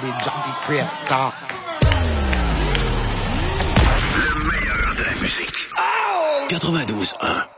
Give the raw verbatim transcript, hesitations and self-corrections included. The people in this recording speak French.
des Johnny Crip Cock. Le meilleur de la musique. Oh! quatre-vingt-douze un.